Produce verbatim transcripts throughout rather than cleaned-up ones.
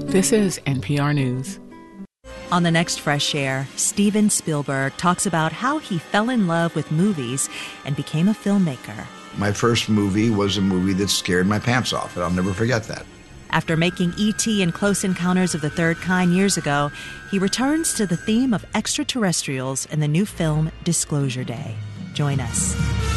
This is N P R News. On the next Fresh Air, Steven Spielberg talks about how he fell in love with movies and became a filmmaker. My first movie was a movie that scared my pants off, and I'll never forget that. After making E T and Close Encounters of the Third Kind years ago, he returns to the theme of extraterrestrials in the new film Disclosure Day. Join us.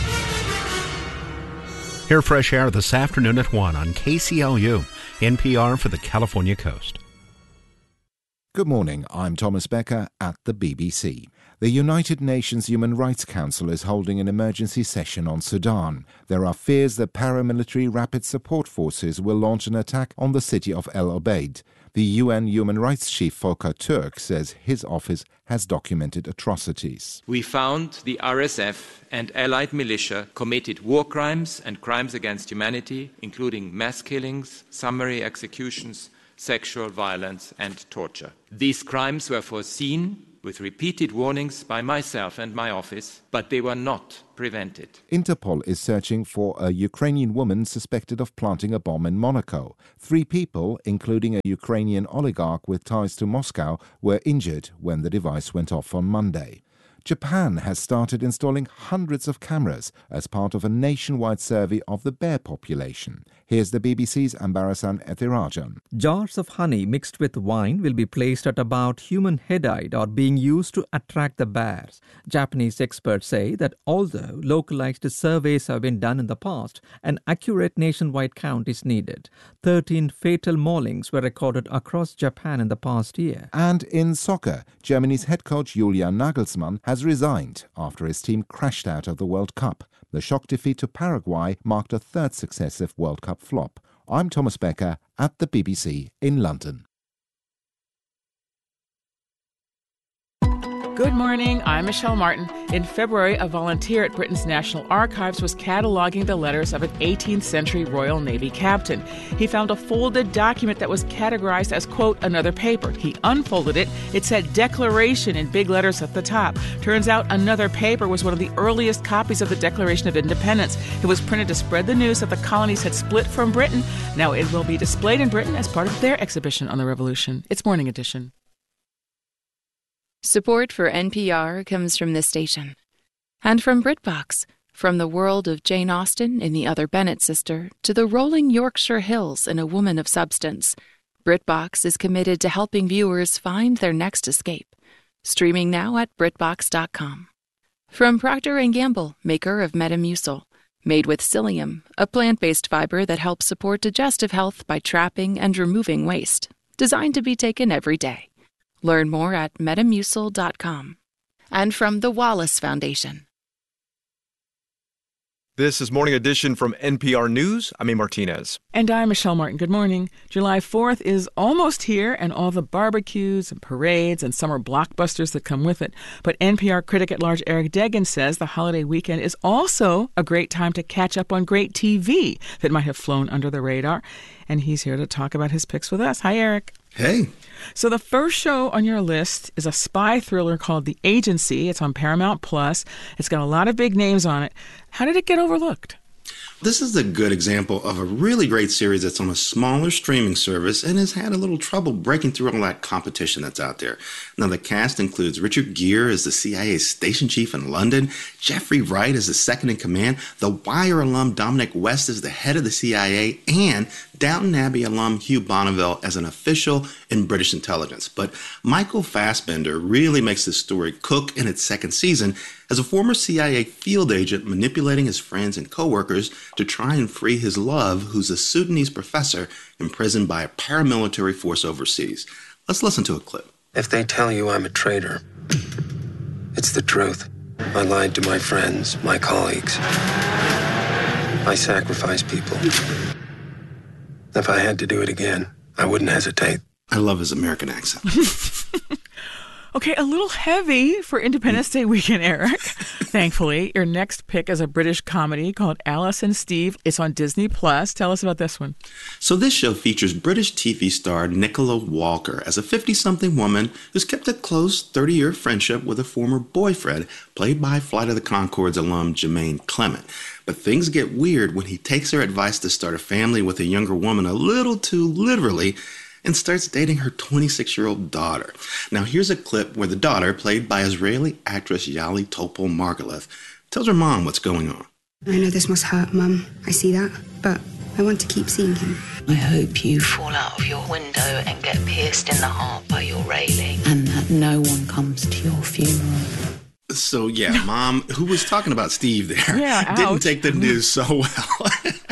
Hear Fresh Air this afternoon at one on K C L U, N P R for the California Coast. Good morning, I'm Thomas Becker at the B B C. The United Nations Human Rights Council is holding an emergency session on Sudan. There are fears that paramilitary rapid support forces will launch an attack on the city of El Obeid. The U N Human Rights Chief Volker Turk says his office has documented atrocities. We found the R S F and allied militia committed war crimes and crimes against humanity, including mass killings, summary executions, sexual violence and torture. These crimes were foreseen with repeated warnings by myself and my office, but they were not prevented. Interpol is searching for a Ukrainian woman suspected of planting a bomb in Monaco. Three people, including a Ukrainian oligarch with ties to Moscow, were injured when the device went off on Monday. Japan has started installing hundreds of cameras as part of a nationwide survey of the bear population. Here's the B B C's Ambarasan Ethirajan. Jars of honey mixed with wine will be placed at about human head height or being used to attract the bears. Japanese experts say that although localized surveys have been done in the past, an accurate nationwide count is needed. thirteen fatal maulings were recorded across Japan in the past year. And in soccer, Germany's head coach Julian Nagelsmann has resigned after his team crashed out of the World Cup. The shock defeat to Paraguay marked a third successive World Cup flop. I'm Thomas Becker at the B B C in London. Good morning, I'm Michelle Martin. In February, a volunteer at Britain's National Archives was cataloging the letters of an eighteenth century Royal Navy captain. He found a folded document that was categorized as, quote, another paper. He unfolded it. It said Declaration in big letters at the top. Turns out another paper was one of the earliest copies of the Declaration of Independence. It was printed to spread the news that the colonies had split from Britain. Now it will be displayed in Britain as part of their exhibition on the Revolution. It's Morning Edition. Support for N P R comes from this station. And from BritBox, from the world of Jane Austen in The Other Bennett Sister to the rolling Yorkshire Hills in A Woman of Substance, BritBox is committed to helping viewers find their next escape. Streaming now at BritBox dot com. From Procter and Gamble, maker of Metamucil, made with psyllium, a plant-based fiber that helps support digestive health by trapping and removing waste. Designed to be taken every day. Learn more at Metamucil dot com. And from the Wallace Foundation. This is Morning Edition from N P R News. I'm A. Martinez. And I'm Michelle Martin. Good morning. July fourth is almost here, and all the barbecues and parades and summer blockbusters that come with it. But N P R critic at large Eric Deggans says the holiday weekend is also a great time to catch up on great T V that might have flown under the radar. And he's here to talk about his picks with us. Hi, Eric. Hey. So the first show on your list is a spy thriller called The Agency. It's on Paramount Plus. It's got a lot of big names on it. How did it get overlooked? This is a good example of a really great series that's on a smaller streaming service and has had a little trouble breaking through all that competition that's out there. Now, the cast includes Richard Gere as the C I A station chief in London, Jeffrey Wright as the second in command, The Wire alum Dominic West as the head of the C I A, and Downton Abbey alum Hugh Bonneville as an official in British intelligence. But Michael Fassbender really makes this story cook in its second season as a former C I A field agent manipulating his friends and coworkers to try and free his love, who's a Sudanese professor imprisoned by a paramilitary force overseas. Let's listen to a clip. If they tell you I'm a traitor, it's the truth. I lied to my friends, my colleagues. I sacrificed people. If I had to do it again, I wouldn't hesitate. I love his American accent. Okay, a little heavy for Independence Day weekend, Eric. Thankfully, your next pick is a British comedy called Alice and Steve. It's on Disney Plus. Tell us about this one. So this show features British T V star Nicola Walker as a fifty-something woman who's kept a close thirty-year friendship with a former boyfriend, played by Flight of the Conchords alum Jermaine Clement. But things get weird when he takes her advice to start a family with a younger woman a little too literally, and starts dating her twenty-six-year-old daughter. Now, here's a clip where the daughter, played by Israeli actress Yali Topol-Margolith, tells her mom what's going on. I know this must hurt, Mum. I see that, but I want to keep seeing him. I hope you fall out of your window and get pierced in the heart by your railing, and that no one comes to your funeral. So, yeah, Mom, who was talking about Steve there, yeah, didn't ouch. take the news so well.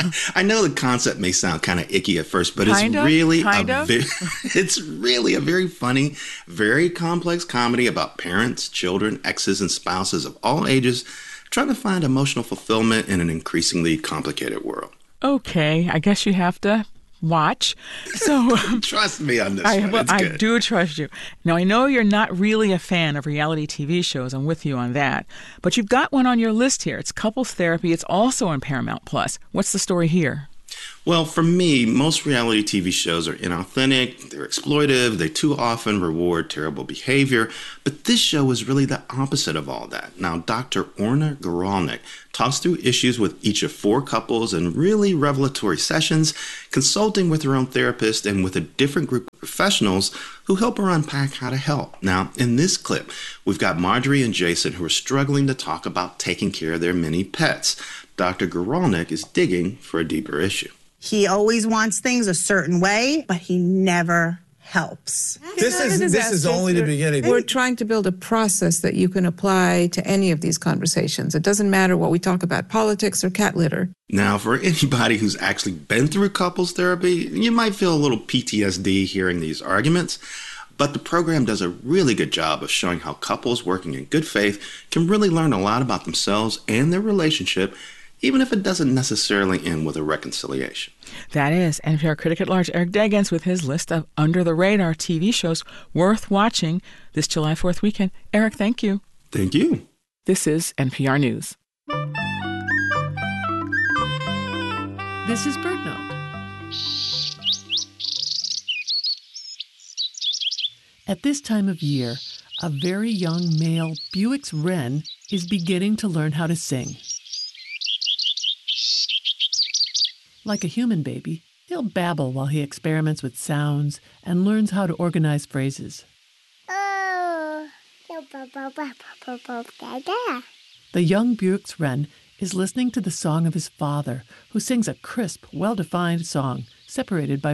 I know the concept may sound kind of icky at first, but kind it's of, really kind a of. vi- it's really a very funny, very complex comedy about parents, children, exes, and spouses of all ages trying to find emotional fulfillment in an increasingly complicated world. Okay, I guess you have to watch. So trust me on this I, one. well, It's I good. do trust you. Now, I know you're not really a fan of reality T V shows. I'm with you on that. But you've got one on your list here. It's Couples Therapy. It's also on Paramount Plus. What's the story here? Well, for me, most reality T V shows are inauthentic, they're exploitive, they too often reward terrible behavior, but this show is really the opposite of all that. Now, Doctor Orna Guralnik talks through issues with each of four couples in really revelatory sessions, consulting with her own therapist and with a different group of professionals who help her unpack how to help. Now, in this clip, we've got Marjorie and Jason who are struggling to talk about taking care of their many pets. Doctor Guralnik is digging for a deeper issue. He always wants things a certain way, but he never helps. This is this is only the beginning. We're trying to build a process that you can apply to any of these conversations. It doesn't matter what we talk about, politics or cat litter. Now, for anybody who's actually been through couples therapy, you might feel a little P T S D hearing these arguments. But the program does a really good job of showing how couples working in good faith can really learn a lot about themselves and their relationship, even if it doesn't necessarily end with a reconciliation. That is N P R critic at large Eric Deggans with his list of under-the-radar T V shows worth watching this July fourth weekend. Eric, thank you. Thank you. This is N P R News. This is BirdNote. At this time of year, a very young male Bewick's wren is beginning to learn how to sing. Like a human baby, he'll babble while he experiments with sounds and learns how to organize phrases. The young Bewick's wren is listening to the song of his father, who sings a crisp, well-defined song, separated by